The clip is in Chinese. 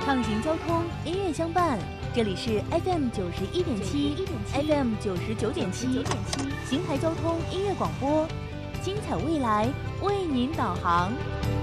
畅行交通，音乐相伴。这里是 FM 91.7，FM 99.7，邢台交通音乐广播，精彩未来为您导航。